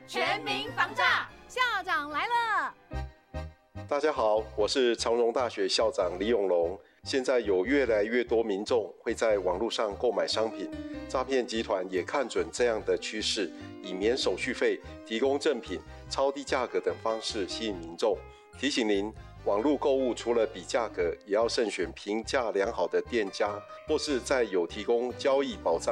全民防诈， 校长来了。 大家好，我是长荣大学校长李永龙。现在有越来越多民众会在网络上购买商品，诈骗集团也看准这样的趋势，以免手续费、提供赠品、超低价格等方式吸引民众。提醒您，网络购物除了比价格，也要慎选评价良好的店家，或是在有提供交易保障